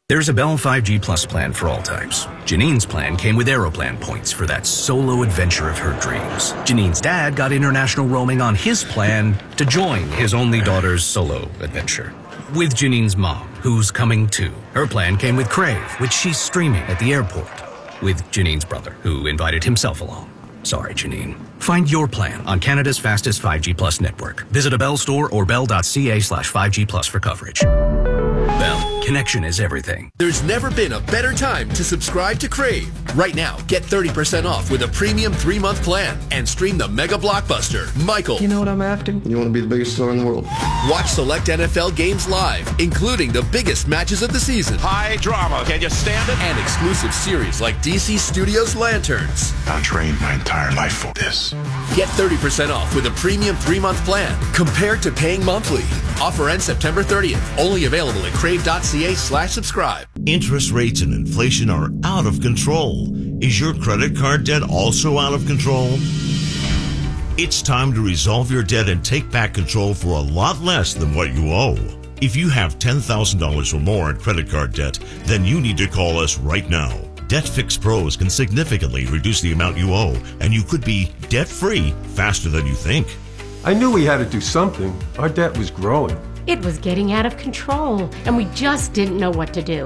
There's a Bell 5G Plus plan for all types. Janine's plan came with Aeroplan points for that solo adventure of her dreams. Janine's dad got international roaming on his plan to join his only daughter's solo adventure. With Janine's mom, who's coming too. Her plan came with Crave, which she's streaming at the airport. With Janine's brother, who invited himself along. Sorry, Janine. Find your plan on Canada's fastest 5G Plus network. Visit a Bell store or bell.ca/5G Plus for coverage. Bell, connection is everything. There's never been a better time to subscribe to Crave. Right now, get 30% off with a premium 3-month plan and stream the mega blockbuster, Michael. You know what I'm after? You want to be the biggest star in the world. Watch select NFL games live, including the biggest matches of the season. High drama. Can you stand it? And exclusive series like DC Studios Lanterns. I trained my entire life for this. Get 30% off with a premium 3-month plan compared to paying monthly. Offer ends September 30th. Only available at crave.ca/subscribe. Interest rates and inflation are out of control. Is your credit card debt also out of control? It's time to resolve your debt and take back control for a lot less than what you owe. If you have $10,000 or more in credit card debt, then you need to call us right now. Debt Fix Pros can significantly reduce the amount you owe, and you could be debt-free faster than you think. I knew we had to do something. Our debt was growing. It was getting out of control, and we just didn't know what to do.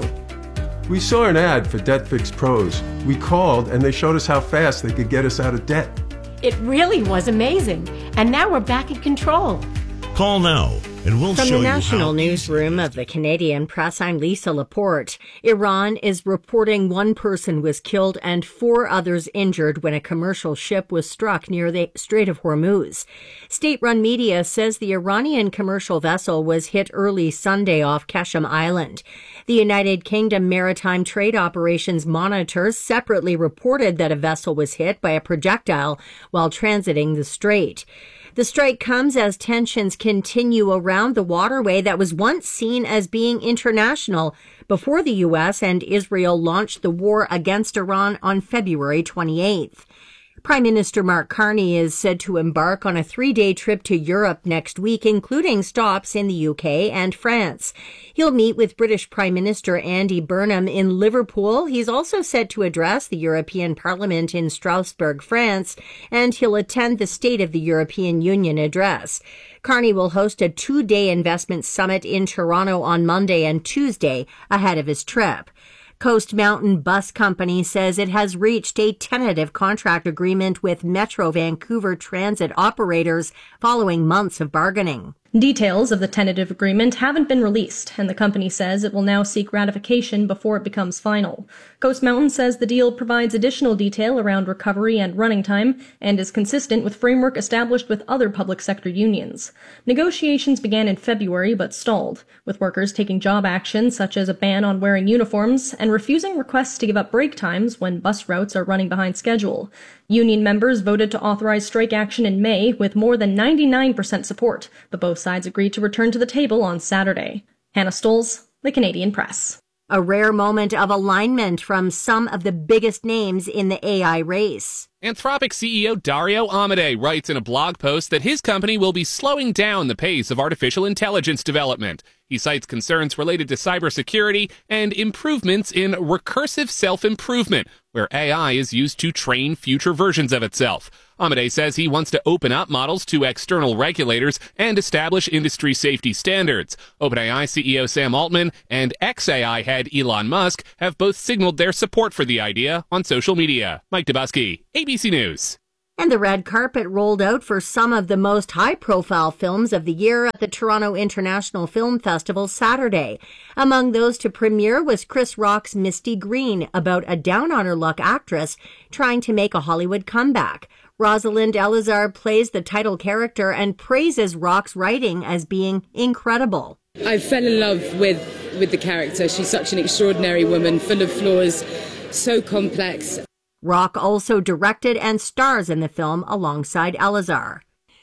We saw an ad for Debt Fix Pros. We called, and they showed us how fast they could get us out of debt. It really was amazing, and now we're back in control. Call now, and we'll show you how. From the National Newsroom of the Canadian Press, I'm Lisa Laporte. Iran is reporting one person was killed and 4 others injured when a commercial ship was struck near the Strait of Hormuz. State-run media says the Iranian commercial vessel was hit early Sunday off Keshem Island. The United Kingdom Maritime Trade Operations Monitor separately reported that a vessel was hit by a projectile while transiting the strait. The strike comes as tensions continue around the waterway that was once seen as being international before the U.S. and Israel launched the war against Iran on February 28th. Prime Minister Mark Carney is said to embark on a 3-day trip to Europe next week, including stops in the UK and France. He'll meet with British Prime Minister Andy Burnham in Liverpool. He's also set to address the European Parliament in Strasbourg, France, and he'll attend the State of the European Union address. Carney will host a 2-day investment summit in Toronto on Monday and Tuesday ahead of his trip. Coast Mountain Bus Company says it has reached a tentative contract agreement with Metro Vancouver Transit operators following months of bargaining. Details of the tentative agreement haven't been released, and the company says it will now seek ratification before it becomes final. Coast Mountain says the deal provides additional detail around recovery and running time and is consistent with framework established with other public sector unions. Negotiations began in February but stalled, with workers taking job action such as a ban on wearing uniforms and refusing requests to give up break times when bus routes are running behind schedule. Union members voted to authorize strike action in May with more than 99% support, but both sides agreed to return to the table on Saturday. Hannah Stolz, The Canadian Press. A rare moment of alignment from some of the biggest names in the AI race. Anthropic CEO Dario Amodei writes in a blog post that his company will be slowing down the pace of artificial intelligence development. He cites concerns related to cybersecurity and improvements in recursive self-improvement, where AI is used to train future versions of itself. Amodei says he wants to open up models to external regulators and establish industry safety standards. OpenAI CEO Sam Altman and xAI head Elon Musk have both signaled their support for the idea on social media. Mike Dubusky, ABC News. And the red carpet rolled out for some of the most high-profile films of the year at the Toronto International Film Festival Saturday. Among those to premiere was Chris Rock's Misty Green, about a down-on-her-luck actress trying to make a Hollywood comeback. Rosalind Elizar plays the title character and praises Rock's writing as being incredible. I fell in love with the character. She's such an extraordinary woman, full of flaws, so complex. Rock also directed and stars in the film alongside Elizar.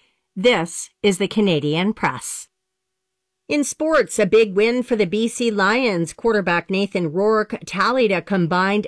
This is the Canadian Press. In sports, a big win for the BC Lions. Quarterback Nathan Rourke tallied a combined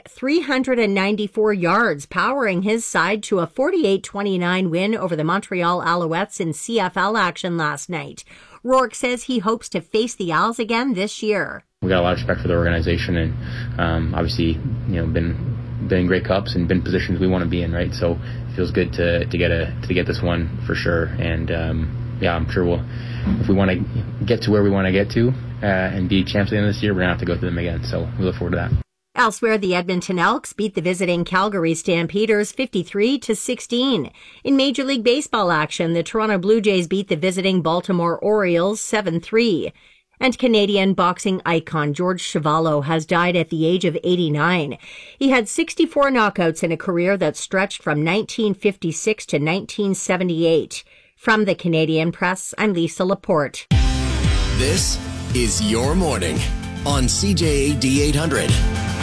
394 yards, powering his side to a 48-29 win over the Montreal Alouettes in CFL action last night. Rourke says he hopes to face the Owls again this year. We got a lot of respect for the organization, and obviously, been in Grey Cups and been positions we want to be in, right? So it feels good to get this one for sure. And I'm sure if we want to get to where we want to get to and be champs at the end of this year, we're gonna have to go through them again. So we look forward to that. Elsewhere, the Edmonton Elks beat the visiting Calgary Stampeders 53-16. In Major League Baseball action, the Toronto Blue Jays beat the visiting Baltimore Orioles 7-3. And Canadian boxing icon George Chuvalo has died at the age of 89. He had 64 knockouts in a career that stretched from 1956 to 1978. From the Canadian Press, I'm Lisa Laporte. This is Your Morning on CJAD 800.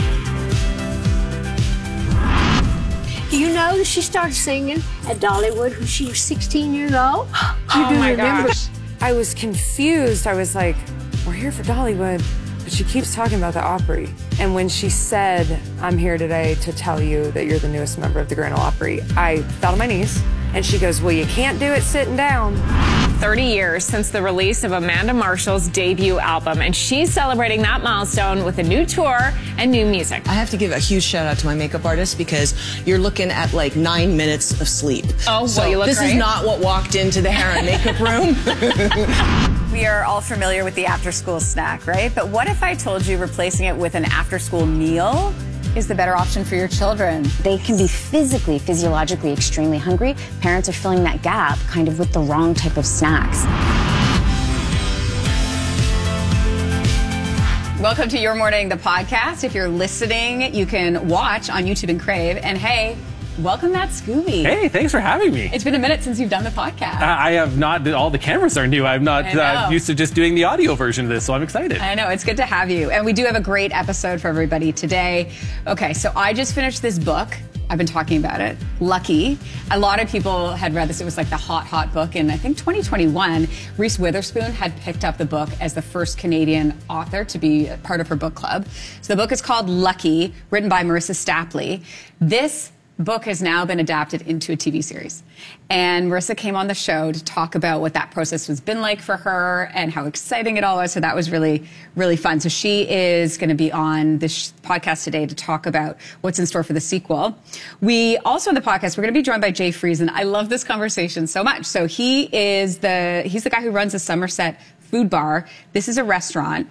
Do you know that she started singing at Dollywood when she was 16 years old? You do remember? Gosh. I was confused. I was like, we're here for Dollywood, but she keeps talking about the Opry. And when she said, I'm here today to tell you that you're the newest member of the Grand Ole Opry, I fell to my knees. And she goes, well, you can't do it sitting down. 30 years since the release of Amanda Marshall's debut album, and she's celebrating that milestone with a new tour and new music. I have to give a huge shout out to my makeup artist because you're looking at like 9 minutes of sleep. Oh, well, so you look this great. is not what walked into the hair and makeup room. We are all familiar with the after-school snack, right? But what if I told you replacing it with an after-school meal is the better option for your children? They can be physiologically extremely hungry. Parents are filling that gap kind of with the wrong type of snacks. Welcome to Your Morning, the podcast. If you're listening, you can watch on YouTube and Crave. And hey, welcome, Matt Scooby. Hey, thanks for having me. It's been a minute since you've done the podcast. I have not. All the cameras are new. I'm not used to just doing the audio version of this, so I'm excited. I know. It's good to have you. And we do have a great episode for everybody today. Okay, so I just finished this book. I've been talking about it. Lucky. A lot of people had read this. It was like the hot book. And I think 2021, Reese Witherspoon had picked up the book as the first Canadian author to be part of her book club. So the book is called Lucky, written by Marissa Stapley. This book has now been adapted into a TV series. And Marissa came on the show to talk about what that process has been like for her and how exciting it all was. So that was really, really fun. So she is going to be on this podcast today to talk about what's in store for the sequel. We also on the podcast, we're going to be joined by Jay Friesen. I love this conversation so much. So he's the guy who runs the Somerset Food Bar. This is a restaurant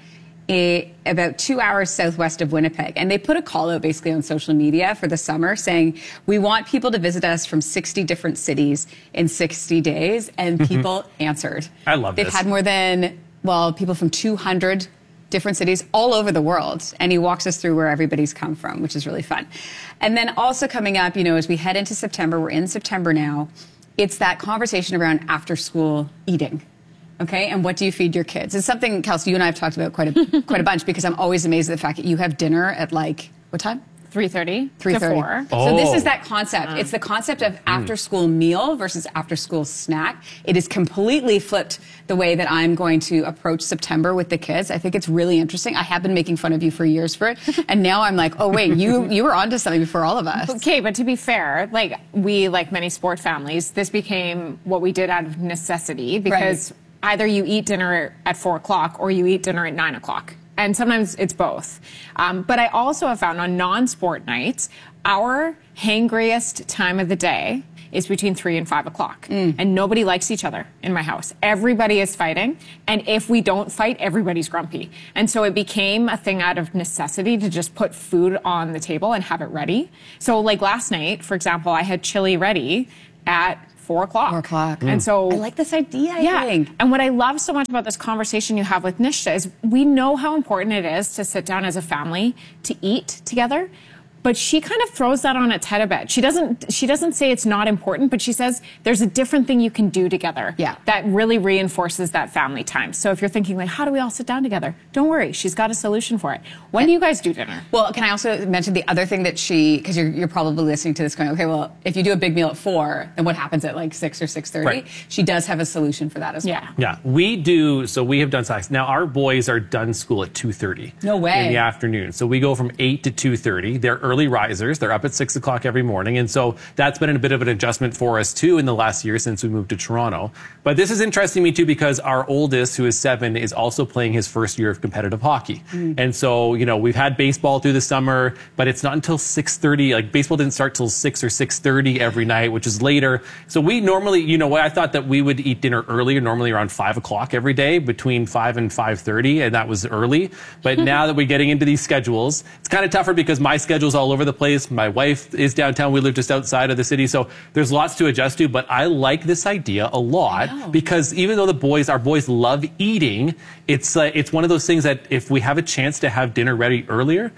about 2 hours southwest of Winnipeg. And they put a call out basically on social media for the summer saying, we want people to visit us from 60 different cities in 60 days. And people answered. I love this. They've had more than, people from 200 different cities all over the world. And he walks us through where everybody's come from, which is really fun. And then also coming up, as we head into September, we're in September now, it's that conversation around after school eating. Okay, and what do you feed your kids? It's something, Kelsey, you and I have talked about quite a bunch because I'm always amazed at the fact that you have dinner at what time? 3:30 to 4. Oh. So this is that concept. It's the concept of after-school meal versus after-school snack. It has completely flipped the way that I'm going to approach September with the kids. I think it's really interesting. I have been making fun of you for years for it, and now I'm like, oh wait, you were onto something before all of us. Okay, but to be fair, we, like many sport families, this became what we did out of necessity because either you eat dinner at 4 o'clock or you eat dinner at 9 o'clock. And sometimes it's both. But I also have found on non-sport nights, our hangriest time of the day is between 3 and 5 o'clock. And nobody likes each other in my house. Everybody is fighting. And if we don't fight, everybody's grumpy. And so it became a thing out of necessity to just put food on the table and have it ready. So last night, for example, I had chili ready at 4 o'clock. 4 o'clock. And so I like this idea, I think. And what I love so much about this conversation you have with Nishtha is we know how important it is to sit down as a family to eat together. But she kind of throws that on its head a bit. She doesn't say it's not important, but she says there's a different thing you can do together that really reinforces that family time. So if you're thinking how do we all sit down together? Don't worry, she's got a solution for it. When do you guys do dinner? Well, can I also mention the other thing that because you're probably listening to this going, okay, well, if you do a big meal at 4, then what happens at 6 or 6:30? Right. She does have a solution for that as well. Yeah, we do. So we have done snacks. Now our boys are done school at 2:30. No way. In the afternoon. So we go from 8 to 2:30. They're early early risers. They're up at 6 o'clock every morning. And so that's been a bit of an adjustment for us, too, in the last year since we moved to Toronto. But this is interesting to me, too, because our oldest, who is 7, is also playing his first year of competitive hockey. And so, you know, we've had baseball through the summer, but it's not until 6:30. Like, baseball didn't start till 6 or 6:30 every night, which is later. So we normally, you know, I thought that we would eat dinner earlier, normally around 5 o'clock every day, between 5 and 5:30, and that was early. But now that we're getting into these schedules, it's kind of tougher because my schedule's all over the place. My wife is downtown. We live just outside of the city. So there's lots to adjust to, but I like this idea a lot because even though our boys love eating, it's one of those things that if we have a chance to have dinner ready earlier,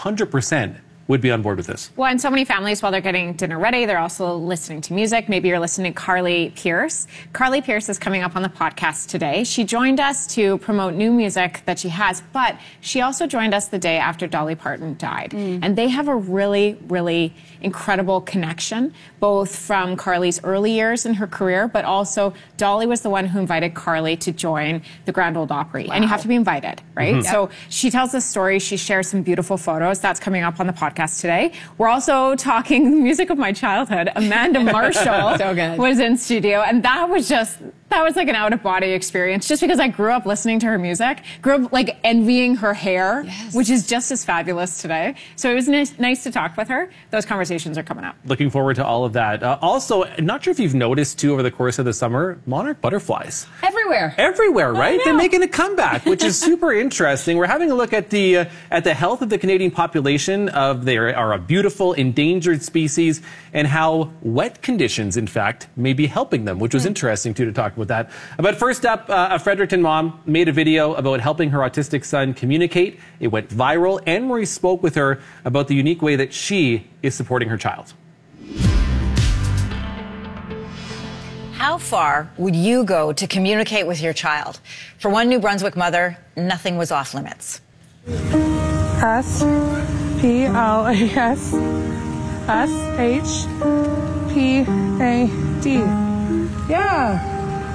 100% would be on board with this. Well, and so many families, while they're getting dinner ready, they're also listening to music. Maybe you're listening to Carly Pearce. Carly Pearce is coming up on the podcast today. She joined us to promote new music that she has, but she also joined us the day after Dolly Parton died. And they have a really, really incredible connection, both from Carly's early years in her career, but also Dolly was the one who invited Carly to join the Grand Ole Opry. And you have to be invited, right? So she tells this story. She shares some beautiful photos. That's coming up on the podcast today. We're also talking music of my childhood. Amanda Marshall was in studio, and that was like an out-of-body experience, just because I grew up listening to her music, grew up like envying her hair, which is just as fabulous today. So it was nice to talk with her. Those conversations are coming up. Looking forward to all of that. Also, not sure if you've noticed, too, over the course of the summer, monarch butterflies. Everywhere, right? They're making a comeback, which is super interesting. We're having a look at the health of the Canadian population. They are a beautiful endangered species, and how wet conditions, in fact, may be helping them, which was interesting, too, to talk about that. But first up, a Fredericton mom made a video about helping her autistic son communicate. It went viral. Anne-Marie spoke with her about the unique way that she is supporting her child. How far would you go to communicate with your child? For one New Brunswick mother, nothing was off limits. S-P-L-A-S-S-H-P-A-D. Yeah.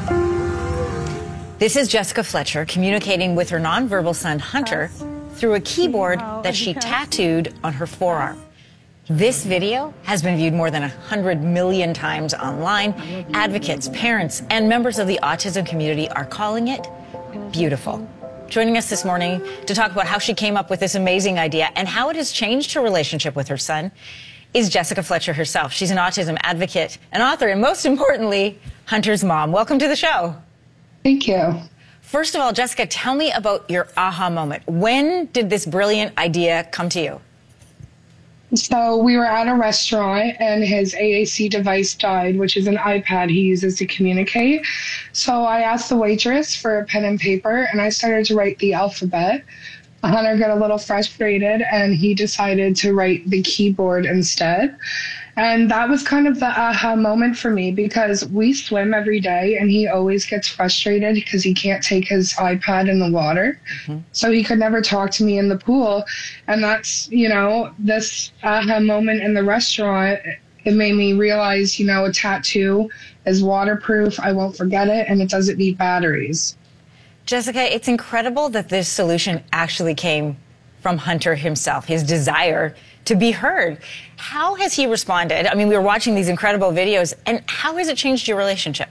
This is Jessica Fletcher communicating with her nonverbal son, Hunter, through a keyboard that she tattooed on her forearm. This video has been viewed more than 100 million times online. Advocates, parents, and members of the autism community are calling it beautiful. Joining us this morning to talk about how she came up with this amazing idea and how it has changed her relationship with her son is Jessica Fletcher herself. She's an autism advocate, an author, and most importantly, Hunter's mom. Welcome to the show. Thank you. First of all, Jessica, tell me about your aha moment. When did this brilliant idea come to you? So we were at a restaurant and his AAC device died, which is an iPad he uses to communicate. So I asked the waitress for a pen and paper and I started to write the alphabet. Hunter got a little frustrated and he decided to write the keyboard instead. And that was kind of the aha moment for me because we swim every day and he always gets frustrated because he can't take his iPad in the water. So he could never talk to me in the pool. And that's, you know, this aha moment in the restaurant, it made me realize, you know, a tattoo is waterproof. I won't forget it. And it doesn't need batteries. Jessica, it's incredible that this solution actually came from Hunter himself, his desire to be heard. How has he responded? I mean, we were watching these incredible videos, and how has it changed your relationship?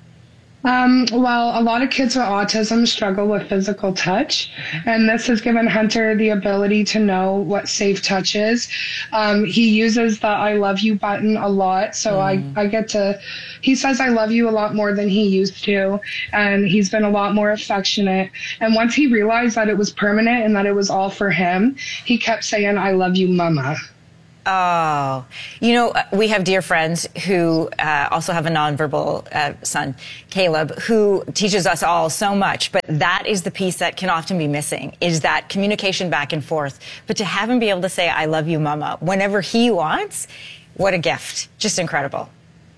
Well, a lot of kids with autism struggle with physical touch, and this has given Hunter the ability to know what safe touch is. He uses the I love you button a lot, so I get to, he says I love you a lot more than he used to, and he's been a lot more affectionate. And once he realized that it was permanent and that it was all for him, he kept saying, I love you, Mama. Oh, you know, we have dear friends who also have a nonverbal son, Caleb, who teaches us all so much. But that is the piece that can often be missing, is that communication back and forth. But to have him be able to say, I love you, Mama, whenever he wants, what a gift. Just incredible.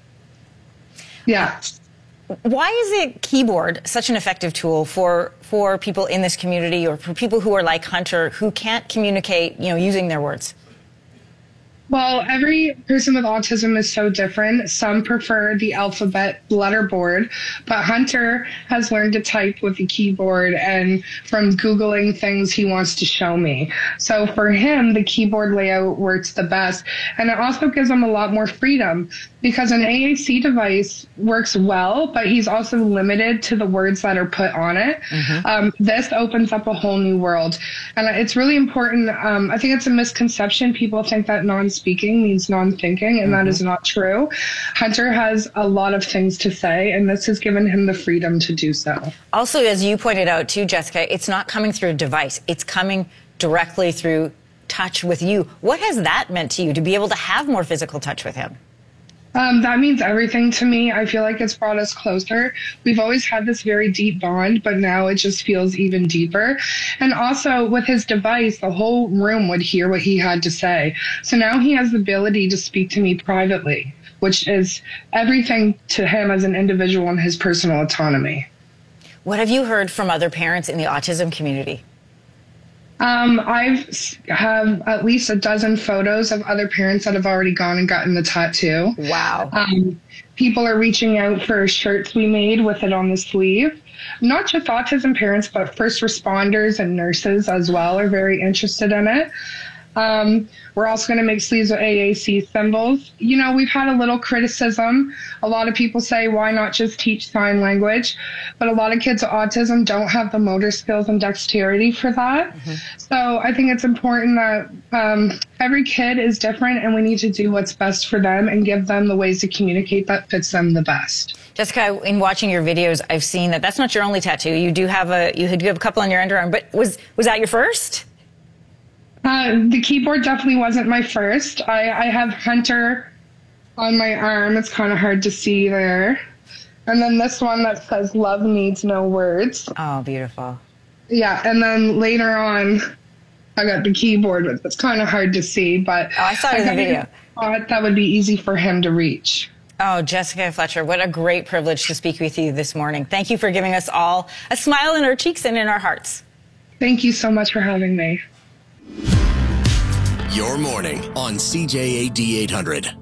Yeah. Why is a keyboard such an effective tool for people in this community or for people who are like Hunter who can't communicate, you know, using their words? Well, every person with autism is so different. Some prefer the alphabet letterboard, but Hunter has learned to type with the keyboard and from Googling things he wants to show me. So for him, the keyboard layout works the best. And it also gives him a lot more freedom because an AAC device works well, but he's also limited to the words that are put on it. This opens up a whole new world. And it's really important. I think it's a misconception. People think that non-speaking means non-thinking, and that is not true. Hunter has a lot of things to say, and this has given him the freedom to do so. Also, as you pointed out too, Jessica, it's not coming through a device. It's coming directly through touch with you. What has that meant to you to be able to have more physical touch with him? That means everything to me. I feel like it's brought us closer. We've always had this very deep bond, but now it just feels even deeper. And also with his device, the whole room would hear what he had to say. So now he has the ability to speak to me privately, which is everything to him as an individual and his personal autonomy. What have you heard from other parents in the autism community? I have at least a dozen photos of other parents that have already gone and gotten the tattoo. Wow. People are reaching out for shirts we made with it on the sleeve. Not just autism parents, but first responders and nurses as well are very interested in it. We're also going to make sleeves with AAC symbols. You know, we've had a little criticism. A lot of people say, why not just teach sign language? But a lot of kids with autism don't have the motor skills and dexterity for that. So I think it's important that every kid is different and we need to do what's best for them and give them the ways to communicate that fits them the best. Jessica, in watching your videos, I've seen that that's not your only tattoo. You do have a couple on your underarm, but was that your first? The keyboard definitely wasn't my first. I have Hunter on my arm. It's kind of hard to see there. And then this one that says love needs no words. Oh, beautiful. Yeah, and then later on, I got the keyboard, but it's kind of hard to see. But I saw it in the video. Thought that would be easy for him to reach. Oh, Jessica Fletcher, what a great privilege to speak with you this morning. Thank you for giving us all a smile in our cheeks and in our hearts. Thank you so much for having me. Your morning on CJAD 800.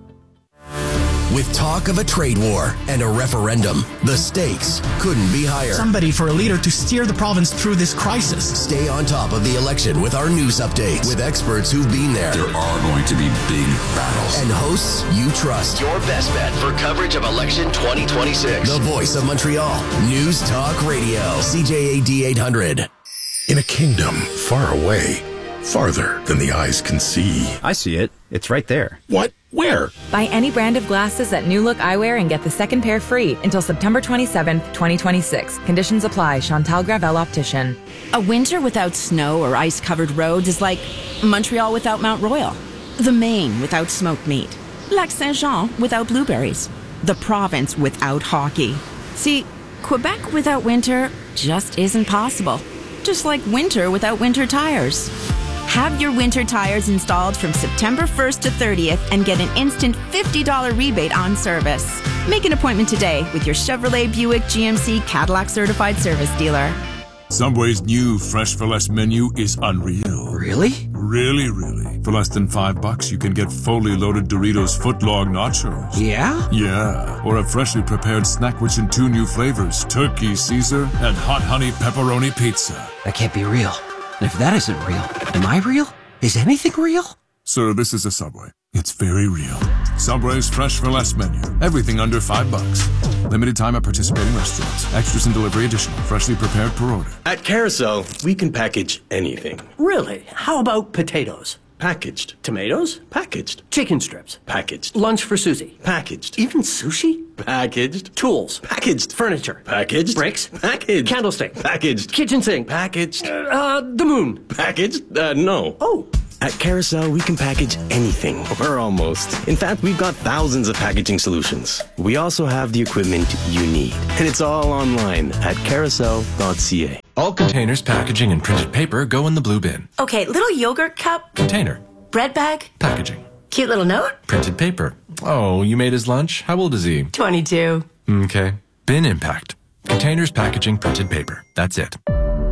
With talk of a trade war and a referendum, the stakes couldn't be higher. Somebody for a leader to steer the province through this crisis. Stay on top of the election with our news updates with experts who've been there. There are going to be big battles. And hosts you trust. Your best bet for coverage of election 2026. The voice of Montreal. News Talk Radio. CJAD 800. In a kingdom far away, farther than the eyes can see. I see it. It's right there. What? Where? Buy any brand of glasses at New Look Eyewear and get the second pair free until September 27th, 2026. Conditions apply. Chantal Gravel Optician. A winter without snow or ice-covered roads is like Montreal without Mount Royal, the Maine without smoked meat, Lac Saint-Jean without blueberries, the province without hockey. See, Quebec without winter just isn't possible. Just like winter without winter tires. Have your winter tires installed from September 1st to 30th and get an instant $50 rebate on service. Make an appointment today with your Chevrolet, Buick, GMC, Cadillac certified service dealer. Subway's new Fresh for Less menu is unreal. Really? Really. For less than $5, you can get fully loaded Doritos footlong nachos. Yeah? Yeah. Or a freshly prepared snack rich in 2 new flavors, Turkey Caesar and Hot Honey Pepperoni Pizza. That can't be real. And if that isn't real, am I real? Is anything real? Sir, this is a Subway. It's very real. Subway's Fresh for Less menu. Everything under $5. Limited time at participating restaurants. Extras and delivery additional. Freshly prepared per order. At Carousel, we can package anything. Really? How about potatoes? Packaged. Tomatoes? Packaged. Chicken strips? Packaged. Lunch for Susie? Packaged. Even sushi? Packaged. Tools? Packaged. Furniture? Packaged. Bricks? Packaged. Candlestick? Packaged. Kitchen sink? Packaged. The moon? Packaged? No. Oh. At Carousel, we can package anything, or almost. In fact, we've got thousands of packaging solutions. We also have the equipment you need. And it's all online at carousel.ca. All containers, packaging, and printed paper go in the blue bin. Okay, little yogurt cup. Container. Bread bag. Packaging. Cute little note. Printed paper. Oh, you made his lunch? How old is he? 22. Okay. Bin impact. Containers, packaging, printed paper. That's it.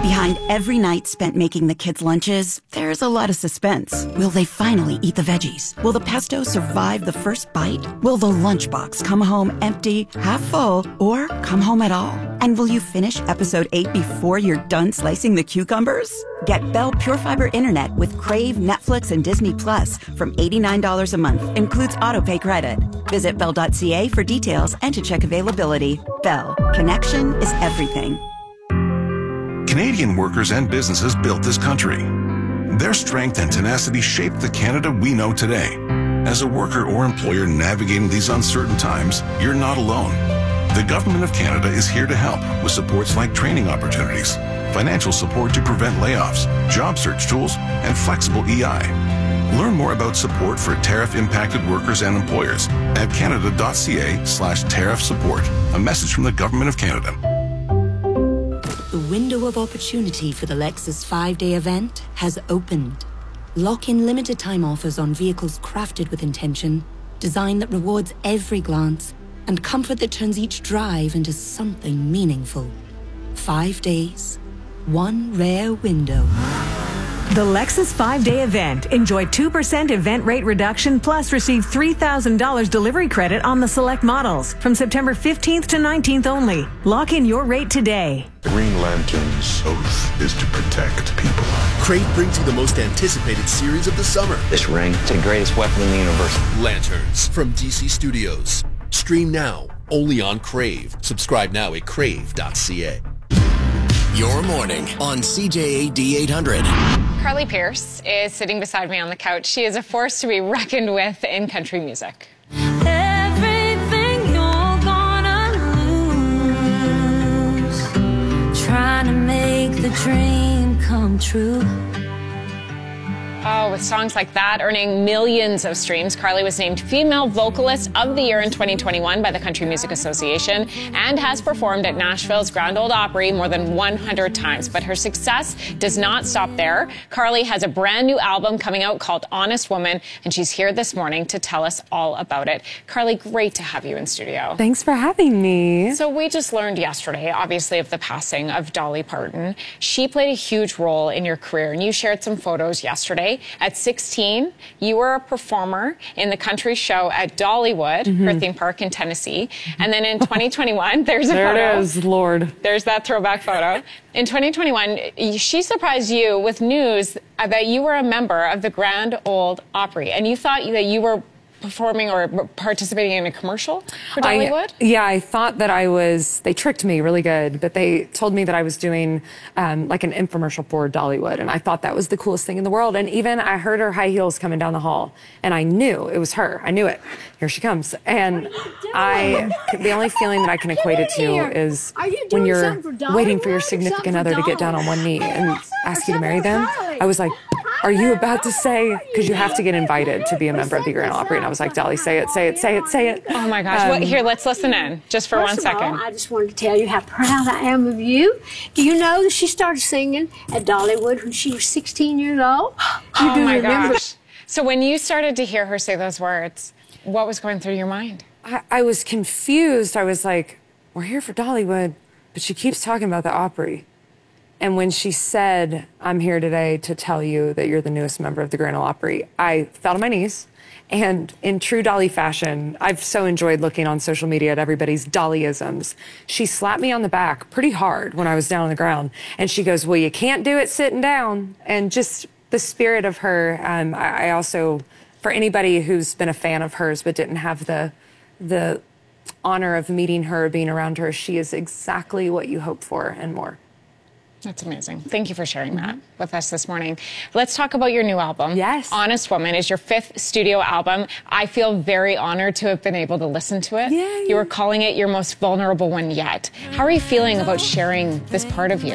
Behind every night spent making the kids' lunches, there's a lot of suspense. Will they finally eat the veggies? Will the pesto survive the first bite? Will the lunchbox come home empty, half full, or come home at all? And will you finish episode 8 before you're done slicing the cucumbers? Get Bell Pure Fiber Internet with Crave, Netflix, and Disney Plus from $89 a month. Includes autopay credit. Visit Bell.ca for details and to check availability. Bell. Connection is everything. Canadian workers and businesses built this country. Their strength and tenacity shaped the Canada we know today. As a worker or employer navigating these uncertain times, you're not alone. The Government of Canada is here to help with supports like training opportunities, financial support to prevent layoffs, job search tools, and flexible EI. Learn more about support for tariff-impacted workers and employers at canada.ca/tariff support. A message from the Government of Canada. The window of opportunity for the Lexus 5-day event has opened. Lock in limited time offers on vehicles crafted with intention, design that rewards every glance, and comfort that turns each drive into something meaningful. 5 days, one rare window. The Lexus 5-day event. Enjoy 2% event rate reduction plus receive $3,000 delivery credit on the select models from September 15th to 19th only. Lock in your rate today. Green Lantern's oath is to protect people. Crave brings you the most anticipated series of the summer. This ring, it's the greatest weapon in the universe. Lanterns from DC Studios. Stream now, only on Crave. Subscribe now at crave.ca. Your morning on CJAD 800. Carly Pearce is sitting beside me on the couch. She is a force to be reckoned with in country music. Everything you're gonna lose, trying to make the dream come true. Oh, with songs like that earning millions of streams, Carly was named Female Vocalist of the Year in 2021 by the Country Music Association and has performed at Nashville's Grand Ole Opry more than 100 times. But her success does not stop there. Carly has a brand new album coming out called Honest Woman, and she's here this morning to tell us all about it. Carly, great to have you in studio. Thanks for having me. So we just learned yesterday, obviously, of the passing of Dolly Parton. She played a huge role in your career, and you shared some photos yesterday. At 16, you were a performer in the country show at Dollywood, her theme park in Tennessee. And then in 2021, there's a photo. There it is, Lord. There's that throwback photo. In 2021, she surprised you with news that you were a member of the Grand Ole Opry. And you thought that you were performing or participating in a commercial for Dollywood? I thought that I was, they tricked me really good, but they told me that I was doing like an infomercial for Dollywood, and I thought that was the coolest thing in the world. And even I heard her high heels coming down the hall, and I knew it was her. I knew it. Here she comes. And the only feeling that I can equate it to is when you're waiting for your significant other to get down on one knee and ask you to marry them. I was like, are you about to say, because you have to get invited to be a member of the Grand Ole Opry, and I was like, Dolly, say it, say it, say it, say it. Oh my gosh. Here, let's listen in just for 1 second. All, I just wanted to tell you how proud I am of you. Do you know that she started singing at Dollywood when she was 16 years old? Oh my gosh. So when you started to hear her say those words, what was going through your mind? I was confused. I was like, we're here for Dollywood, but she keeps talking about the Opry. And when she said, I'm here today to tell you that you're the newest member of the Grand Ole Opry, I fell to my knees. And in true Dolly fashion, I've so enjoyed looking on social media at everybody's Dollyisms. She slapped me on the back pretty hard when I was down on the ground. And she goes, well, you can't do it sitting down. And just the spirit of her. I also, for anybody who's been a fan of hers but didn't have the honor of meeting her, being around her, she is exactly what you hope for and more. That's amazing. Thank you for sharing that with us this morning. Let's talk about your new album. Yes. Honest Woman is your 5th studio album. I feel very honored to have been able to listen to it. Yay. You were calling it your most vulnerable one yet. How are you feeling about sharing this part of you?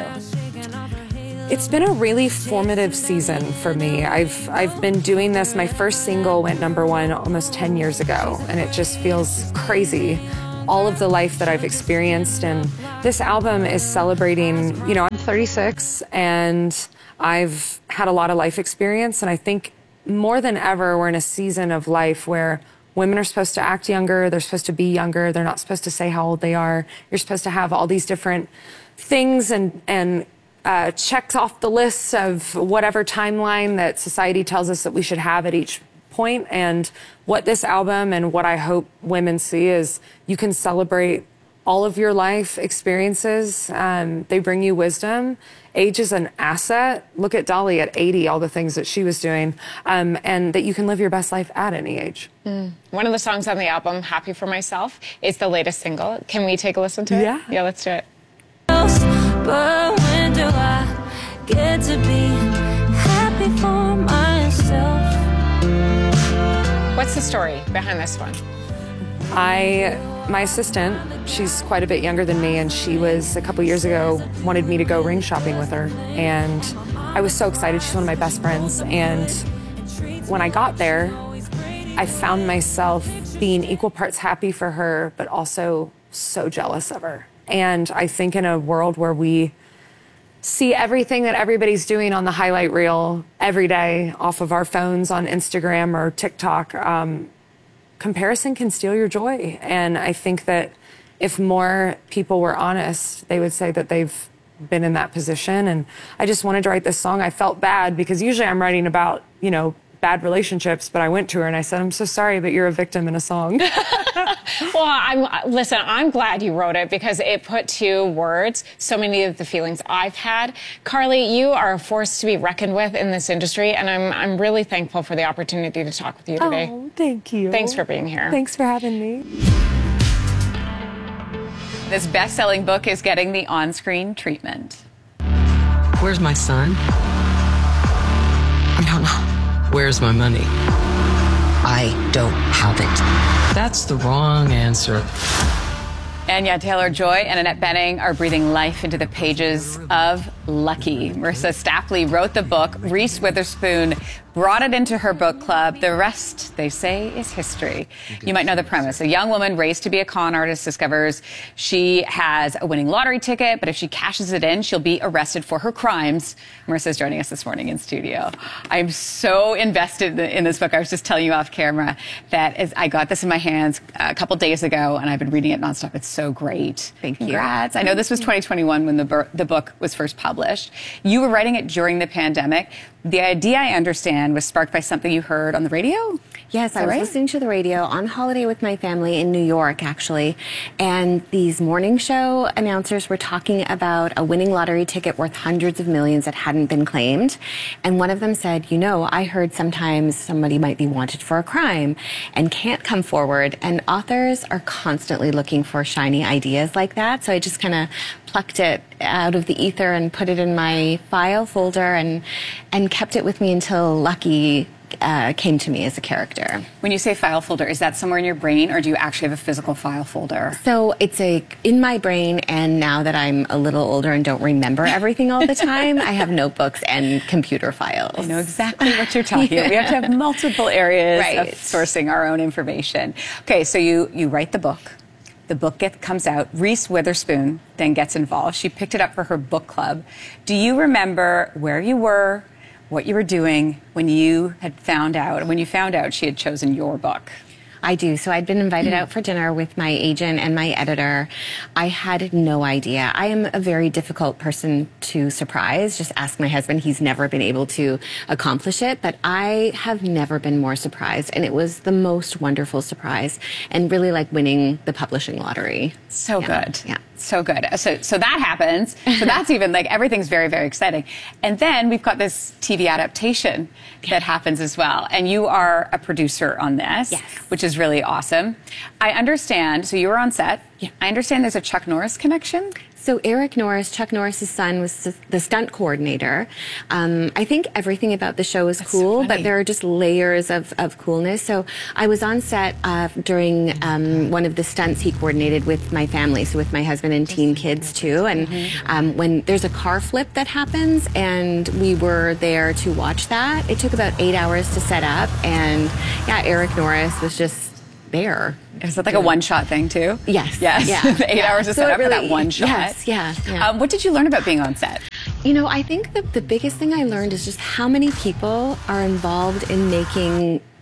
It's been a really formative season for me. I've been doing this. My first single went #1 almost 10 years ago, and it just feels crazy. All of the life that I've experienced, and this album is celebrating, I'm 36 and I've had a lot of life experience, and I think more than ever we're in a season of life where women are supposed to act younger, they're supposed to be younger, they're not supposed to say how old they are, you're supposed to have all these different things and checked off the list of whatever timeline that society tells us that we should have at each point. And what this album and what I hope women see is you can celebrate all of your life experiences. They bring you wisdom. Age is an asset. Look at Dolly at 80, all the things that she was doing, and that you can live your best life at any age. One of the songs on the album, Happy for Myself, is the latest single. Can we take a listen to it? Yeah, let's do it. But when do I get to be happy for myself? What's the story behind this one? My assistant, she's quite a bit younger than me, and she was, a couple years ago, wanted me to go ring shopping with her. And I was so excited. She's one of my best friends. And when I got there, I found myself being equal parts happy for her, but also so jealous of her. And I think in a world where we see everything that everybody's doing on the highlight reel every day off of our phones on Instagram or TikTok, comparison can steal your joy. And I think that if more people were honest, they would say that they've been in that position. And I just wanted to write this song. I felt bad because usually I'm writing about, you know, bad relationships, but I went to her and I said, I'm so sorry, but you're a victim in a song. Well, listen, I'm glad you wrote it because it put to words so many of the feelings I've had. Carly, you are a force to be reckoned with in this industry, and I'm really thankful for the opportunity to talk with you today. Oh, thank you. Thanks for being here. Thanks for having me. This best-selling book is getting the on-screen treatment. Where's my son? No. Where's my money? I don't have it. That's the wrong answer. Anya Taylor-Joy and Annette Bening are breathing life into the pages of Lucky. Marissa Stapley wrote the book. Reese Witherspoon brought it into her book club. The rest, they say, is history. You might know the premise. A young woman raised to be a con artist discovers she has a winning lottery ticket, but if she cashes it in, she'll be arrested for her crimes. Marissa's joining us this morning in studio. I'm so invested in this book. I was just telling you off camera that I got this in my hands a couple days ago, and I've been reading it nonstop. It's so great. Thank you. Congrats. I know this was 2021 when the book was first published. You were writing it during the pandemic. The idea, I understand, was sparked by something you heard on the radio? Yes, I was listening to the radio on holiday with my family in New York, actually. And these morning show announcers were talking about a winning lottery ticket worth hundreds of millions that hadn't been claimed. And one of them said, you know, I heard sometimes somebody might be wanted for a crime and can't come forward. And authors are constantly looking for shiny ideas like that. So I just kind of plucked it out of the ether and put it in my file folder and kept it with me until Lucky came to me as a character. When you say file folder, is that somewhere in your brain, or do you actually have a physical file folder? So it's in my brain, and now that I'm a little older and don't remember everything all the time, I have notebooks and computer files. I know exactly what you're talking about. We have to have multiple areas of sourcing our own information. Okay, so you write the book. The book comes out. Reese Witherspoon then gets involved. She picked it up for her book club. Do you remember where you were, what you were doing when you found out she had chosen your book? I do. So I'd been invited out for dinner with my agent and my editor. I had no idea. I am a very difficult person to surprise. Just ask my husband. He's never been able to accomplish it. But I have never been more surprised. And it was the most wonderful surprise. And really like winning the publishing lottery. So good. Yeah. So good. So that happens. So that's even like everything's very, very exciting. And then we've got this TV adaptation that happens as well. And you are a producer on this, which is really awesome. I understand. So you were on set. Yeah. I understand there's a Chuck Norris connection. So Eric Norris, Chuck Norris's son, was the stunt coordinator. I think everything about the show is cool, but there are just layers of coolness. So I was on set during one of the stunts he coordinated with my family, so with my husband and teen kids too. And when there's a car flip that happens, and we were there to watch that, it took about 8 hours to set up. And yeah, Eric Norris was just there. Is that like a one-shot thing, too? Yes. Yes. Yeah. 8 hours to set up for that one shot. Yes, yeah. What did you learn about being on set? You know, I think the biggest thing I learned is just how many people are involved in making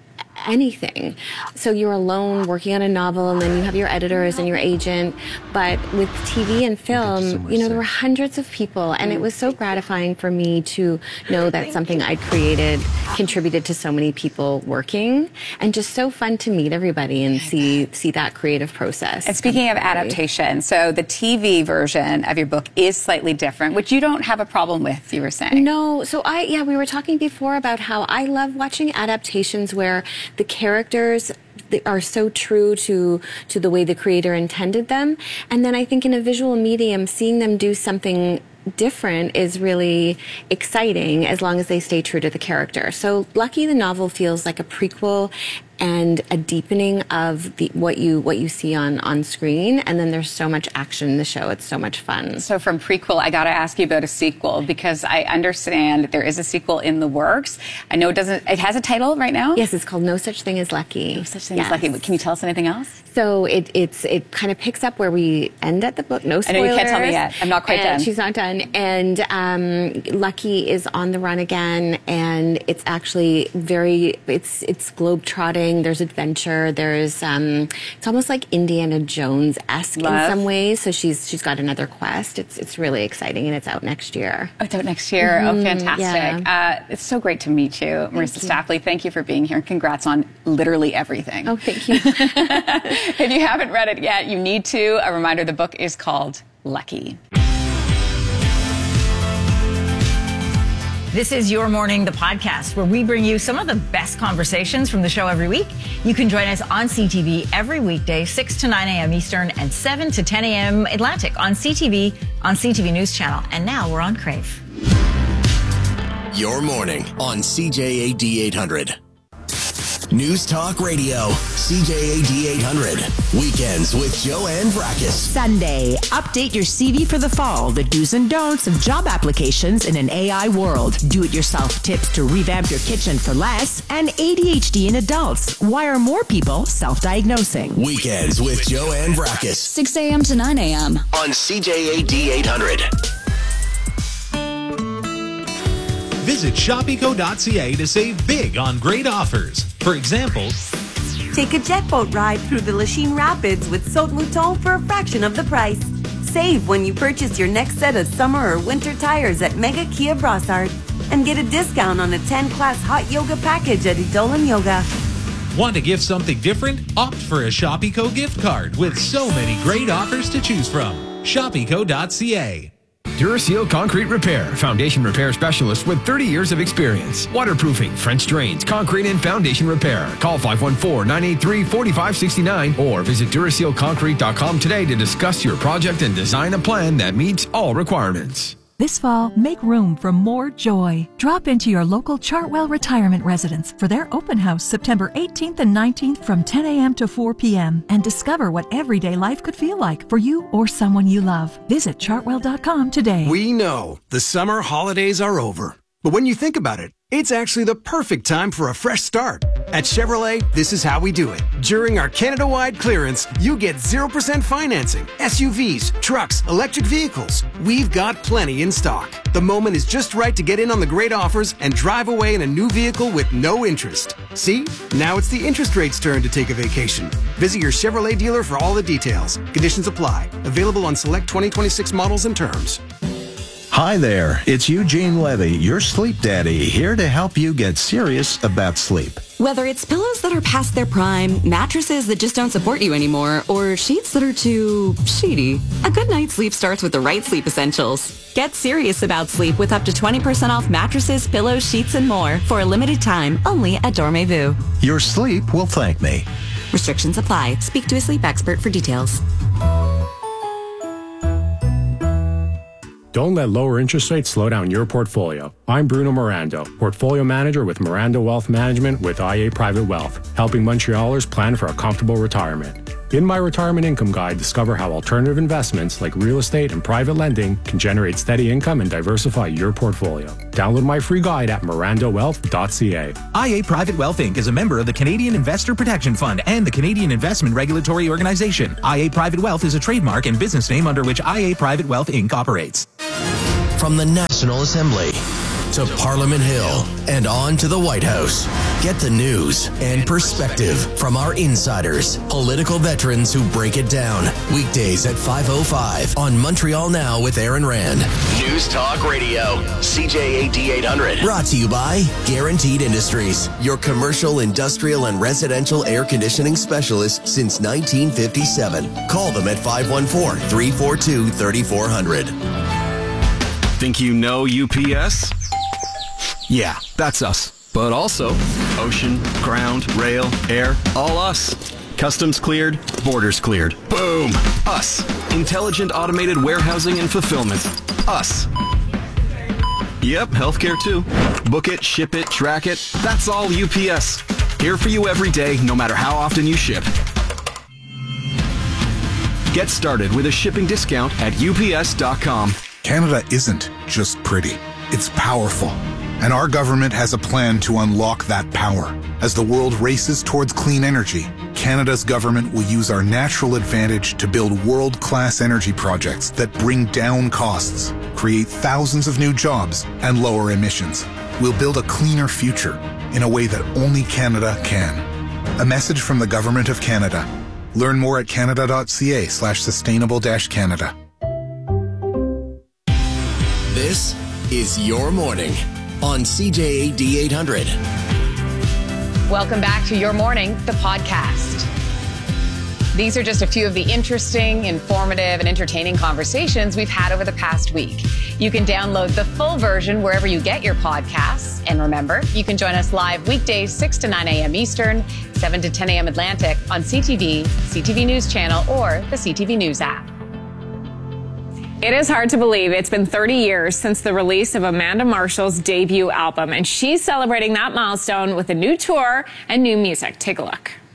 anything. So you're alone working on a novel, and then you have your editors and your agent. But with TV and film, you know, there were hundreds of people, and it was so gratifying for me to know that something I'd created contributed to so many people working, and just so fun to meet everybody and see that creative process. And speaking of adaptation, so the TV version of your book is slightly different, which you don't have a problem with, you were saying. No, so we were talking before about how I love watching adaptations where the characters are so true to the way the creator intended them. And then I think in a visual medium, seeing them do something different is really exciting as long as they stay true to the character. So Lucky the novel feels like a prequel and a deepening of what you see on screen, and then there's so much action in the show. It's so much fun. So from prequel, I got to ask you about a sequel, because I understand that there is a sequel in the works. I know it has a title right now? Yes, it's called No Such Thing as Lucky. No Such Thing as Lucky. Can you tell us anything else? So it kind of picks up where we end at the book. No spoilers. I know you can't tell me yet. I'm not quite done. She's not done. And Lucky is on the run again, and it's actually it's globe-trotting. There's adventure. There's it's almost like Indiana Jones-esque in some ways. So she's got another quest. It's really exciting, and it's out next year. Oh, it's out next year. Oh, fantastic. Yeah. It's so great to meet you, Marissa Stapley. Thank you for being here. Congrats on literally everything. Oh, thank you. If you haven't read it yet, you need to. A reminder, the book is called Lucky. This is Your Morning, the podcast, where we bring you some of the best conversations from the show every week. You can join us on CTV every weekday, 6 to 9 a.m. Eastern and 7 to 10 a.m. Atlantic on CTV News Channel. And now we're on Crave. Your Morning on CJAD 800. News Talk Radio, CJAD 800. Weekends with Joanne Vrackus. Sunday, update your CV for the fall. The do's and don'ts of job applications in an AI world. Do-it-yourself tips to revamp your kitchen for less. And ADHD in adults. Why are more people self-diagnosing? Weekends with Joanne Vrackus. 6 a.m. to 9 a.m. on CJAD 800. Visit Shopico.ca to save big on great offers. For example, take a jet boat ride through the Lachine Rapids with Saut Mouton for a fraction of the price. Save when you purchase your next set of summer or winter tires at Mega Kia Brossard. And get a discount on a 10-class hot yoga package at Edolan Yoga. Want to gift something different? Opt for a Shopico gift card with so many great offers to choose from. Shopico.ca. Duraseal Concrete Repair, foundation repair specialist with 30 years of experience. Waterproofing, French drains, concrete and foundation repair. Call 514-983-4569 or visit DurasealConcrete.com today to discuss your project and design a plan that meets all requirements. This fall, make room for more joy. Drop into your local Chartwell Retirement Residence for their open house September 18th and 19th from 10 a.m. to 4 p.m. and discover what everyday life could feel like for you or someone you love. Visit Chartwell.com today. We know the summer holidays are over. But when you think about it, it's actually the perfect time for a fresh start. At Chevrolet, this is how we do it. During our Canada-wide clearance, you get 0% financing, SUVs, trucks, electric vehicles. We've got plenty in stock. The moment is just right to get in on the great offers and drive away in a new vehicle with no interest. See? Now it's the interest rate's turn to take a vacation. Visit your Chevrolet dealer for all the details. Conditions apply. Available on select 2026 models and terms. Hi there, it's Eugene Levy, your sleep daddy, here to help you get serious about sleep. Whether it's pillows that are past their prime, mattresses that just don't support you anymore, or sheets that are too sheety, a good night's sleep starts with the right sleep essentials. Get serious about sleep with up to 20% off mattresses, pillows, sheets, and more for a limited time only at Dormez-vous. Your sleep will thank me. Restrictions apply. Speak to a sleep expert for details. Don't let lower interest rates slow down your portfolio. I'm Bruno Mirando, Portfolio Manager with Mirando Wealth Management with IA Private Wealth, helping Montrealers plan for a comfortable retirement. In my Retirement Income Guide, discover how alternative investments like real estate and private lending can generate steady income and diversify your portfolio. Download my free guide at mirandowealth.ca. IA Private Wealth Inc. is a member of the Canadian Investor Protection Fund and the Canadian Investment Regulatory Organization. IA Private Wealth is a trademark and business name under which IA Private Wealth Inc. operates. From the National Assembly, to Parliament Hill and on to the White House. Get the news and perspective from our insiders, political veterans who break it down. Weekdays at 5:05 on Montreal Now with Aaron Rand. News Talk Radio, CJAD 800. Brought to you by Guaranteed Industries, your commercial, industrial, and residential air conditioning specialist since 1957. Call them at 514-342-3400. Think you know UPS? Yeah, that's us. But also ocean, ground, rail, air, all us. Customs cleared, borders cleared. Boom! Us. Intelligent automated warehousing and fulfillment. Us. Yep, healthcare too. Book it, ship it, track it. That's all UPS. Here for you every day, no matter how often you ship. Get started with a shipping discount at UPS.com. Canada isn't just pretty. It's powerful. And our government has a plan to unlock that power. As the world races towards clean energy, Canada's government will use our natural advantage to build world-class energy projects that bring down costs, create thousands of new jobs, and lower emissions. We'll build a cleaner future in a way that only Canada can. A message from the Government of Canada. Learn more at canada.ca/sustainable-Canada. This is Your Morning on CJAD 800. Welcome back to Your Morning, the podcast. These are just a few of the interesting, informative, and entertaining conversations we've had over the past week. You can download the full version wherever you get your podcasts. And remember, you can join us live weekdays 6 to 9 a.m. Eastern, 7 to 10 a.m. Atlantic on CTV, CTV News Channel, or the CTV News app. It is hard to believe it's been 30 years since the release of Amanda Marshall's debut album, and she's celebrating that milestone with a new tour and new music. Take a look.